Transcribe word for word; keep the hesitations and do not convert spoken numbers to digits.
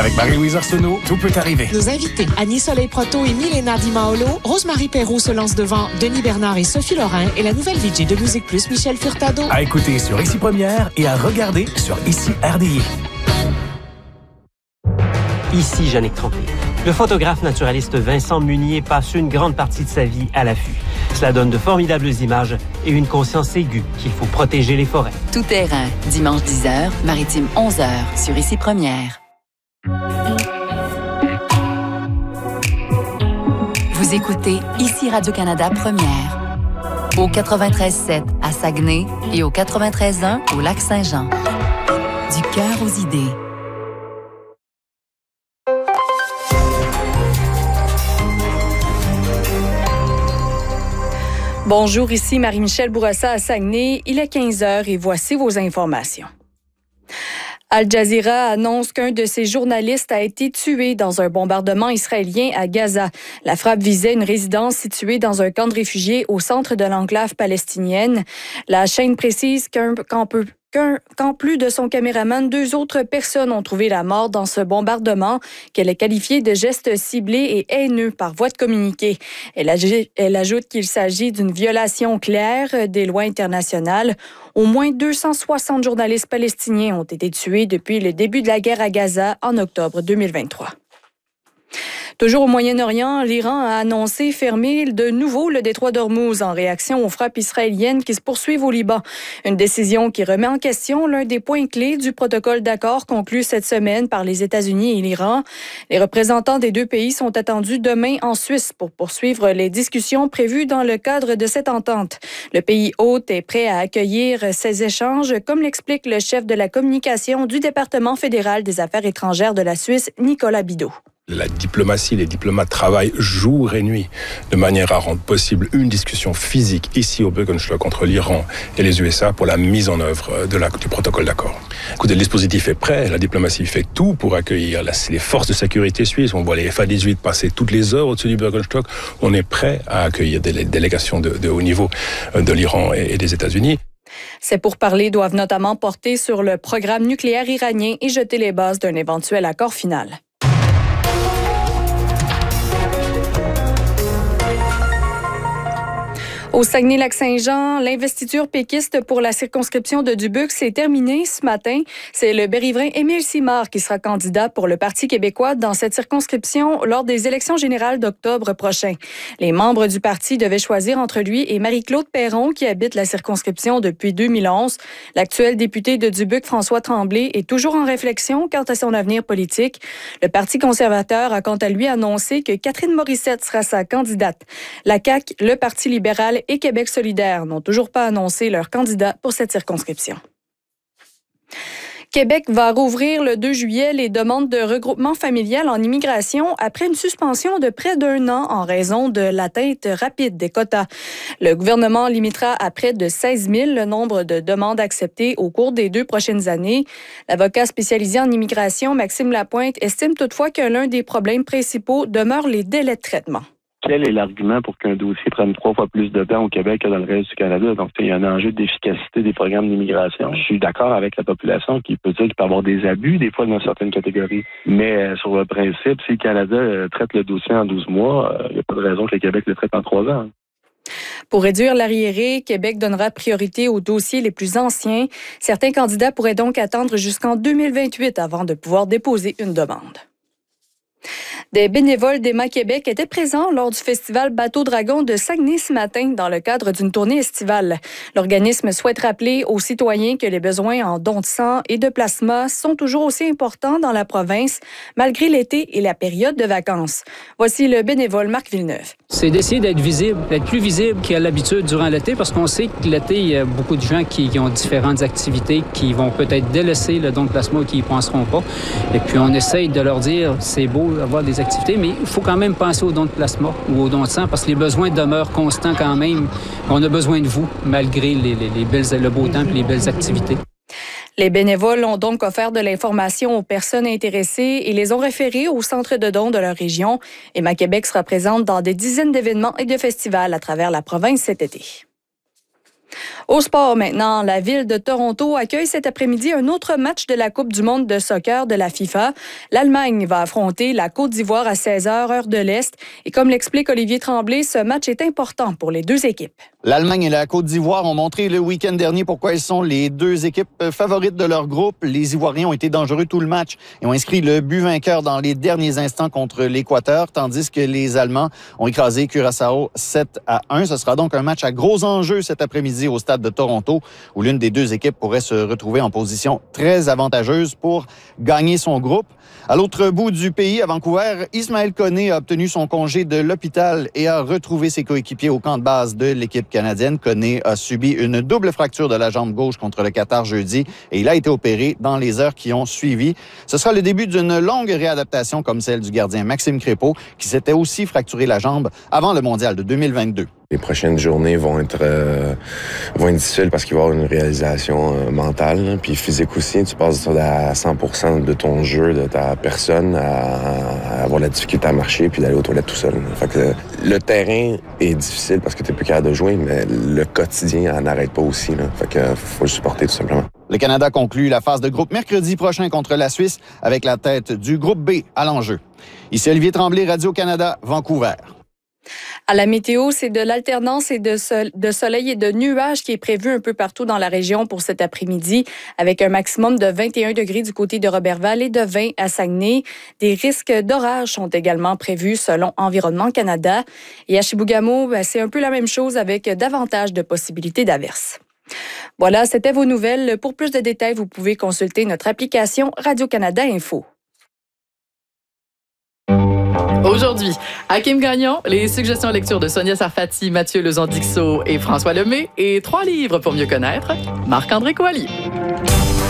Avec Marie-Louise Arsenault, tout peut arriver. Nos invités, Annie Soleil Proto et Milena Di Maolo, Rosemary Perrault se lance devant Denis Bernard et Sophie Lorrain et la nouvelle V J de Musique Plus, Michel Furtado. À écouter sur Ici Première et à regarder sur Ici R D I. Ici Jannick Trompier. Le photographe naturaliste Vincent Munier passe une grande partie de sa vie à l'affût. Cela donne de formidables images et une conscience aiguë qu'il faut protéger les forêts. Tout terrain, dimanche dix heures, maritime onze heures, sur Ici Première. Vous écoutez Ici Radio-Canada Première. Au quatre-vingt-treize sept à Saguenay et au quatre-vingt-treize un au Lac-Saint-Jean. Du cœur aux idées. Bonjour, ici Marie-Michel Bourassa à Saguenay. Il est quinze heures et voici vos informations. Al Jazeera annonce qu'un de ses journalistes a été tué dans un bombardement israélien à Gaza. La frappe visait une résidence située dans un camp de réfugiés au centre de l'enclave palestinienne. La chaîne précise qu'un qu'en peu Qu'un, qu'en plus de son caméraman, deux autres personnes ont trouvé la mort dans ce bombardement qu'elle est qualifiée de geste ciblé et haineux par voie de communiqué. Elle, agi, elle ajoute qu'il s'agit d'une violation claire des lois internationales. Au moins deux cent soixante journalistes palestiniens ont été tués depuis le début de la guerre à Gaza en octobre deux mille vingt-trois. Toujours au Moyen-Orient, l'Iran a annoncé fermer de nouveau le détroit d'Ormuz en réaction aux frappes israéliennes qui se poursuivent au Liban. Une décision qui remet en question l'un des points clés du protocole d'accord conclu cette semaine par les États-Unis et l'Iran. Les représentants des deux pays sont attendus demain en Suisse pour poursuivre les discussions prévues dans le cadre de cette entente. Le pays hôte est prêt à accueillir ces échanges, comme l'explique le chef de la communication du département fédéral des affaires étrangères de la Suisse, Nicolas Bidault. La diplomatie, les diplomates travaillent jour et nuit de manière à rendre possible une discussion physique ici au Bürgerstock entre l'Iran et les U S A pour la mise en œuvre de la, du protocole d'accord. Écoutez, le dispositif est prêt, la diplomatie fait tout pour accueillir la, les forces de sécurité suisses. On voit les F A dix-huit passer toutes les heures au-dessus du Bürgerstock. On est prêt à accueillir des délégations de, de haut niveau de l'Iran et, et des États-Unis. Ces pourparlers doivent notamment porter sur le programme nucléaire iranien et jeter les bases d'un éventuel accord final. Au Saguenay-Lac-Saint-Jean, l'investiture péquiste pour la circonscription de Dubuque s'est terminée ce matin. C'est le Berrivrain Émile Simard qui sera candidat pour le Parti québécois dans cette circonscription lors des élections générales d'octobre prochain. Les membres du parti devaient choisir entre lui et Marie-Claude Perron, qui habite la circonscription depuis deux mille onze. L'actuel député de Dubuque, François Tremblay, est toujours en réflexion quant à son avenir politique. Le Parti conservateur a quant à lui annoncé que Catherine Morissette sera sa candidate. La C A Q, le Parti libéral et Québec solidaire n'ont toujours pas annoncé leur candidat pour cette circonscription. Québec va rouvrir le deux juillet les demandes de regroupement familial en immigration après une suspension de près d'un an en raison de l'atteinte rapide des quotas. Le gouvernement limitera à près de seize mille le nombre de demandes acceptées au cours des deux prochaines années. L'avocat spécialisé en immigration, Maxime Lapointe, estime toutefois que l'un des problèmes principaux demeure les délais de traitement. Quel est l'argument pour qu'un dossier prenne trois fois plus de temps au Québec que dans le reste du Canada? Donc, il y a un enjeu d'efficacité des programmes d'immigration. Je suis d'accord avec la population qui peut dire qu'il peut y avoir des abus, des fois, dans certaines catégories. Mais euh, sur le principe, si le Canada euh, traite le dossier en douze mois, il euh, n'y a pas de raison que le Québec le traite en trois ans. Pour réduire l'arriéré, Québec donnera priorité aux dossiers les plus anciens. Certains candidats pourraient donc attendre jusqu'en deux mille vingt-huit avant de pouvoir déposer une demande. Des bénévoles d'Emma Québec étaient présents lors du festival Bateau Dragon de Saguenay ce matin dans le cadre d'une tournée estivale. L'organisme souhaite rappeler aux citoyens que les besoins en dons de sang et de plasma sont toujours aussi importants dans la province, malgré l'été et la période de vacances. Voici le bénévole Marc Villeneuve. C'est d'essayer d'être visible, d'être plus visible qu'à l'habitude durant l'été, parce qu'on sait que l'été, il y a beaucoup de gens qui, qui ont différentes activités, qui vont peut-être délaisser le don de plasma ou qui n'y penseront pas. Et puis, on essaye de leur dire, c'est beau d'avoir des activités, mais il faut quand même penser aux dons de plasma ou aux dons de sang, parce que les besoins demeurent constants quand même. On a besoin de vous, malgré les, les, les belles, le beau temps et les belles activités. Les bénévoles ont donc offert de l'information aux personnes intéressées et les ont référées au centre de dons de leur région. Emma Québec sera présente dans des dizaines d'événements et de festivals à travers la province cet été. Au sport maintenant, la ville de Toronto accueille cet après-midi un autre match de la Coupe du monde de soccer de la FIFA. L'Allemagne va affronter la Côte d'Ivoire à seize heures, heure de l'Est. Et comme l'explique Olivier Tremblay, ce match est important pour les deux équipes. L'Allemagne et la Côte d'Ivoire ont montré le week-end dernier pourquoi elles sont les deux équipes favorites de leur groupe. Les Ivoiriens ont été dangereux tout le match et ont inscrit le but vainqueur dans les derniers instants contre l'Équateur, tandis que les Allemands ont écrasé Curaçao sept à un. Ce sera donc un match à gros enjeux cet après-midi au stade de Toronto, où l'une des deux équipes pourrait se retrouver en position très avantageuse pour gagner son groupe. À l'autre bout du pays, à Vancouver, Ismaël Koné a obtenu son congé de l'hôpital et a retrouvé ses coéquipiers au camp de base de l'équipe canadienne. Koné a subi une double fracture de la jambe gauche contre le Qatar jeudi et il a été opéré dans les heures qui ont suivi. Ce sera le début d'une longue réadaptation comme celle du gardien Maxime Crépeau, qui s'était aussi fracturé la jambe avant le mondial de deux mille vingt-deux. Les prochaines journées vont être euh, vont être difficiles parce qu'il va y avoir une réalisation euh, mentale, là, puis physique aussi. Tu passes à cent pour cent de ton jeu, de ta personne, à, à avoir la difficulté à marcher puis d'aller aux toilettes tout seul. Fait que le terrain est difficile parce que tu n'es plus capable de jouer, mais le quotidien n'arrête pas aussi. Là. Fait que faut le supporter tout simplement. Le Canada conclut la phase de groupe mercredi prochain contre la Suisse avec la tête du groupe B à l'enjeu. Ici Olivier Tremblay, Radio-Canada, Vancouver. À la météo, c'est de l'alternance et de, sol- de soleil et de nuages qui est prévu un peu partout dans la région pour cet après-midi, avec un maximum de vingt et un degrés du côté de Robertval et de vingt à Saguenay. Des risques d'orage sont également prévus selon Environnement Canada. Et à Chibougamau, ben, c'est un peu la même chose avec davantage de possibilités d'averses. Voilà, c'était vos nouvelles. Pour plus de détails, vous pouvez consulter notre application Radio-Canada Info. Aujourd'hui, Hakim Gagnon, les suggestions de lecture de Sonia Sarfati, Mathieu Lezon-Dixot et François Lemay et trois livres pour mieux connaître Marc-André Coallier.